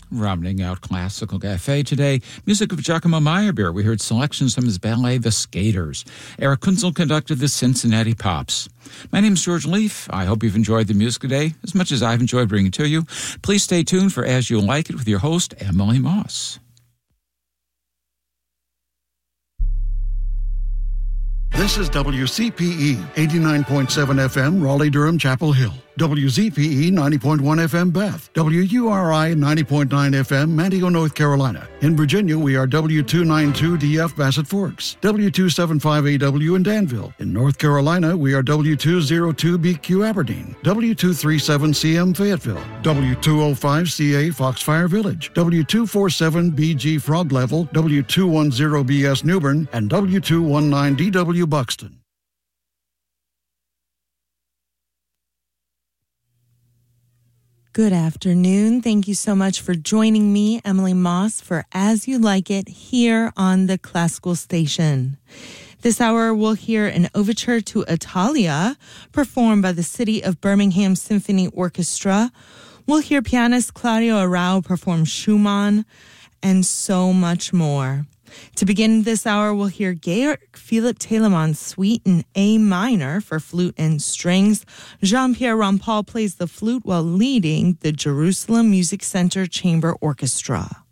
Rounding out Classical Cafe today, music of Giacomo Meyerbeer. We heard selections from his ballet, The Skaters. Eric Kunzel conducted the Cincinnati Pops. My name is George Leaf. I hope you've enjoyed the music today as much as I've enjoyed bringing it to you. Please stay tuned for As You Like It with your host, Emily Moss. This is WCPE 89.7 FM, Raleigh-Durham, Chapel Hill. WZPE 90.1 FM, Beth. WURI 90.9 FM, Manteo, North Carolina. In Virginia, we are W292DF, Bassett Forks. W275AW in Danville. In North Carolina, we are W202BQ, Aberdeen. W237CM, Fayetteville. W205CA, Foxfire Village. W247BG, Frog Level. W210BS, Newbern. And W219DW, Buxton. Good afternoon. Thank you so much for joining me, Emily Moss, for As You Like It here on the Classical Station. This hour, we'll hear an overture to Italia performed by the City of Birmingham Symphony Orchestra. We'll hear pianist Claudio Arrau perform Schumann and so much more. To begin this hour, we'll hear Georg Philipp Telemann's Suite in A minor for flute and strings. Jean-Pierre Rampal plays the flute while leading the Jerusalem Music Center Chamber Orchestra.